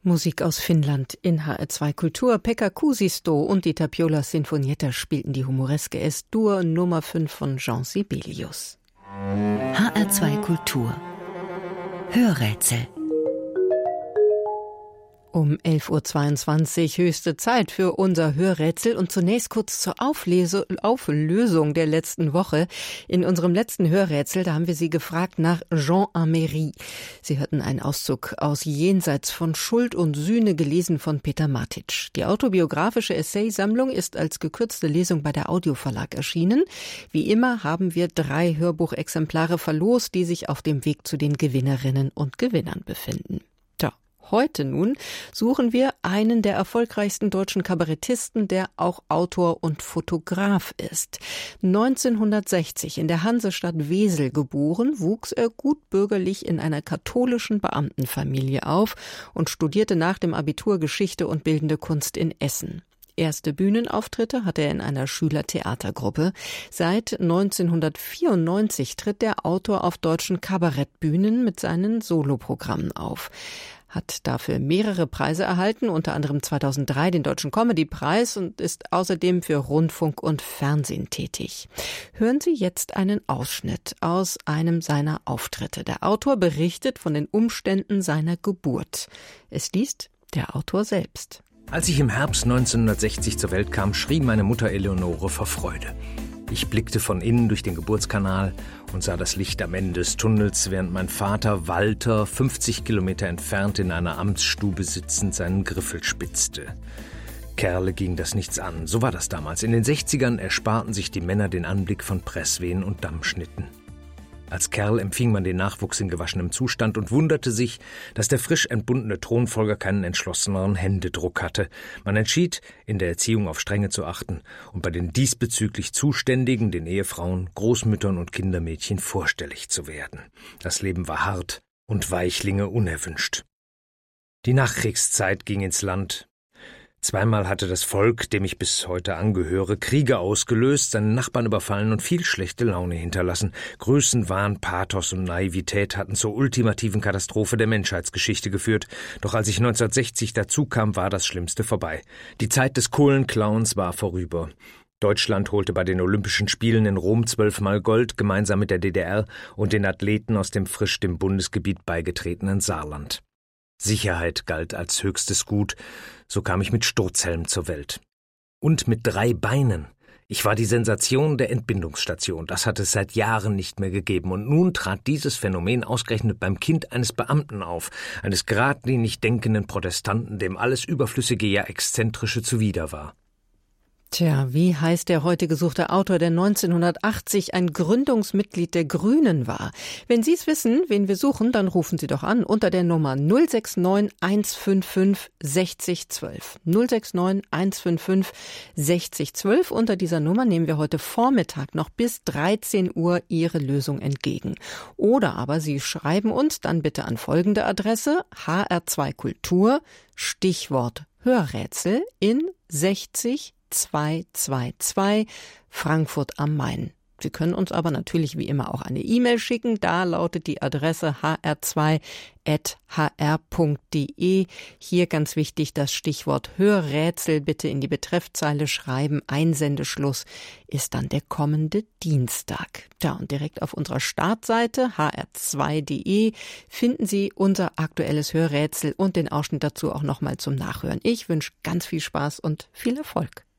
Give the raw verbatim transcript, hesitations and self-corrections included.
Musik aus Finnland in H R zwei Kultur. Pekka Kuusisto und die Tapiola Sinfonietta spielten die humoreske S-Dur Nummer fünf von Jean Sibelius. H R zwei Kultur Hörrätsel. Um elf Uhr zweiundzwanzig höchste Zeit für unser Hörrätsel und zunächst kurz zur Auflese, Auflösung der letzten Woche. In unserem letzten Hörrätsel, da haben wir Sie gefragt nach Jean Améry. Sie hörten einen Auszug aus Jenseits von Schuld und Sühne, gelesen von Peter Matic. Die autobiografische Essaysammlung ist als gekürzte Lesung bei der Audioverlag erschienen. Wie immer haben wir drei Hörbuchexemplare verlost, die sich auf dem Weg zu den Gewinnerinnen und Gewinnern befinden. Heute nun suchen wir einen der erfolgreichsten deutschen Kabarettisten, der auch Autor und Fotograf ist. neunzehnhundertsechzig in der Hansestadt Wesel geboren, wuchs er gutbürgerlich in einer katholischen Beamtenfamilie auf und studierte nach dem Abitur Geschichte und Bildende Kunst in Essen. Erste Bühnenauftritte hatte er in einer Schülertheatergruppe. Seit neunzehnhundertvierundneunzig tritt der Autor auf deutschen Kabarettbühnen mit seinen Soloprogrammen auf. Hat dafür mehrere Preise erhalten, unter anderem zweitausenddrei den Deutschen Comedy-Preis und ist außerdem für Rundfunk und Fernsehen tätig. Hören Sie jetzt einen Ausschnitt aus einem seiner Auftritte. Der Autor berichtet von den Umständen seiner Geburt. Es liest der Autor selbst. Als ich im Herbst neunzehnhundertsechzig zur Welt kam, schrie meine Mutter Eleonore vor Freude. Ich blickte von innen durch den Geburtskanal und sah das Licht am Ende des Tunnels, während mein Vater Walter fünfzig Kilometer entfernt in einer Amtsstube sitzend seinen Griffel spitzte. Kerle ging das nichts an, so war das damals. In den sechzigern ersparten sich die Männer den Anblick von Presswehen und Dammschnitten. Als Kerl empfing man den Nachwuchs in gewaschenem Zustand und wunderte sich, dass der frisch entbundene Thronfolger keinen entschlosseneren Händedruck hatte. Man entschied, in der Erziehung auf Strenge zu achten und bei den diesbezüglich Zuständigen, den Ehefrauen, Großmüttern und Kindermädchen vorstellig zu werden. Das Leben war hart und Weichlinge unerwünscht. Die Nachkriegszeit ging ins Land. Zweimal hatte das Volk, dem ich bis heute angehöre, Kriege ausgelöst, seinen Nachbarn überfallen und viel schlechte Laune hinterlassen. Größenwahn, Pathos und Naivität hatten zur ultimativen Katastrophe der Menschheitsgeschichte geführt. Doch als ich neunzehnhundertsechzig dazukam, war das Schlimmste vorbei. Die Zeit des Kohlenclowns war vorüber. Deutschland holte bei den Olympischen Spielen in Rom zwölfmal Gold, gemeinsam mit der D D R und den Athleten aus dem frisch dem Bundesgebiet beigetretenen Saarland. Sicherheit galt als höchstes Gut, so kam ich mit Sturzhelm zur Welt. Und mit drei Beinen. Ich war die Sensation der Entbindungsstation, das hat es seit Jahren nicht mehr gegeben. Und nun trat dieses Phänomen ausgerechnet beim Kind eines Beamten auf, eines geradlinig denkenden Protestanten, dem alles Überflüssige, ja Exzentrische zuwider war. Tja, wie heißt der heute gesuchte Autor, der neunzehnhundertachtzig ein Gründungsmitglied der Grünen war? Wenn Sie es wissen, wen wir suchen, dann rufen Sie doch an unter der Nummer null sechs neun eins fünf fünf sechzig zwölf. null sechs neun eins fünf fünf sechzig zwölf. Unter dieser Nummer nehmen wir heute Vormittag noch bis dreizehn Uhr Ihre Lösung entgegen. Oder aber Sie schreiben uns dann bitte an folgende Adresse: H R zwei Kultur, Stichwort Hörrätsel in sechzig zweihundertzweiundzwanzig Frankfurt am Main. Sie können uns aber natürlich wie immer auch eine E-Mail schicken. Da lautet die Adresse h r zwei at h r punkt d e. Hier ganz wichtig das Stichwort Hörrätsel bitte in die Betreffzeile schreiben. Einsendeschluss ist dann der kommende Dienstag. Ja, und direkt auf unserer Startseite h r zwei punkt d e finden Sie unser aktuelles Hörrätsel und den Ausschnitt dazu auch nochmal zum Nachhören. Ich wünsche ganz viel Spaß und viel Erfolg.